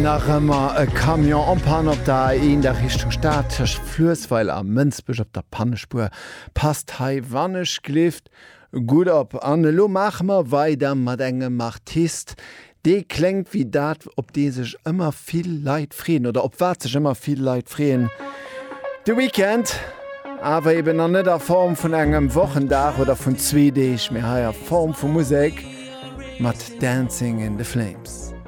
Nach ëmmer e Kamion ampan op der een der Richtung Staatch Flüsweil am Mënzbech op der Pannespur passt hei wannech gleft gut op an lo machmer weiter mat engem Artist. De klingt wie dat, op de sech immer viel Leid freen oder op wat sech immer viel Leid freen. The Weekend, aber eben an net der Form vun engem Wochendach oder vun 2 Deeg, mir haier Form vu Musik mat Dancing in the Flames.